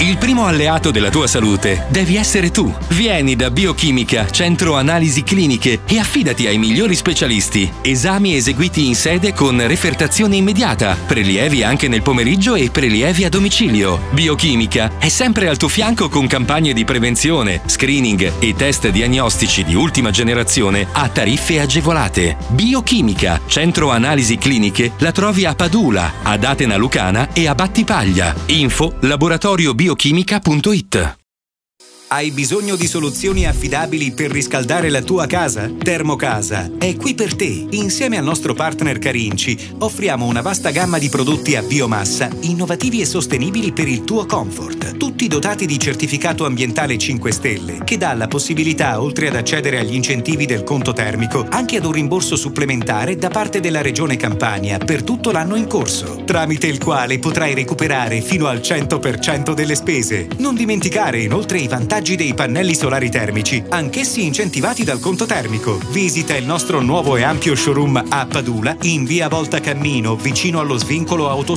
Il primo alleato della tua salute devi essere tu. Vieni da Biochimica, Centro Analisi Cliniche, e affidati ai migliori specialisti. Esami eseguiti in sede con refertazione immediata, prelievi anche nel pomeriggio e prelievi a domicilio. Biochimica è sempre al tuo fianco con campagne di prevenzione, screening e test diagnostici di ultima generazione a tariffe agevolate. Biochimica, Centro Analisi Cliniche, la trovi a Padula, ad Atena Lucana e a Battipaglia. Info laboratoriobiochimica.it. Hai bisogno di soluzioni affidabili per riscaldare la tua casa? Termocasa è qui per te. Insieme al nostro partner Carinci offriamo una vasta gamma di prodotti a biomassa innovativi e sostenibili per il tuo comfort, tutti dotati di certificato ambientale 5 stelle che dà la possibilità, oltre ad accedere agli incentivi del conto termico, anche ad un rimborso supplementare da parte della Regione Campania per tutto l'anno in corso, tramite il quale potrai recuperare fino al 100% delle spese. Non dimenticare inoltre i vantaggi dei pannelli solari termici, anch'essi incentivati dal conto termico. Visita il nostro nuovo e ampio showroom a Padula, in via Volta Cammino, vicino allo svincolo autostradale